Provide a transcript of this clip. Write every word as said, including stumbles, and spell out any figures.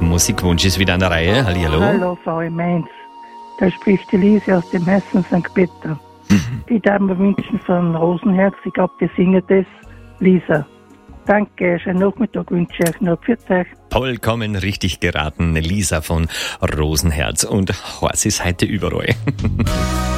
Musikwunsch ist wieder an der Reihe. Hallihallo. Hallo, Frau Mainz. Da spricht die Lise aus dem Hessen Sankt Peter. Mhm. Ich darf mir wünschen von Rosenherz, ich glaube, die singen das, Lisa. Danke, schönen Nachmittag wünsche ich euch noch. Pfiat euch. Vollkommen richtig geraten, Lisa von Rosenherz. Und Horst ist heute überall.